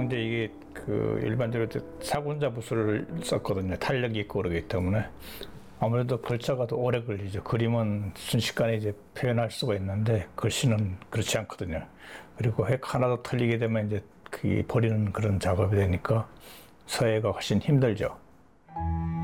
근데 이게 그 일반적으로 사군자 붓을 썼거든요. 탄력이 있고 그러기 때문에 아무래도 글자가 더 오래 걸리죠. 그림은 순식간에 이제 표현할 수가 있는데 글씨는 그렇지 않거든요. 그리고 획 하나 더 틀리게 되면 이제 그 버리는 그런 작업이 되니까 서예가 훨씬 힘들죠.